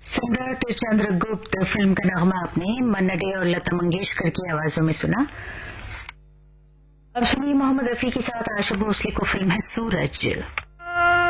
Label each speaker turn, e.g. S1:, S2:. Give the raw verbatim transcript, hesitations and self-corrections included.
S1: सम्राट चंद्रगुप्त फिल्म का नगमा आपने मन्ना डे और लता मंगेशकर की आवाजों में सुना। अब सुनिए मोहम्मद रफी के साथ आशा भोसले को फिल्म है सूरज।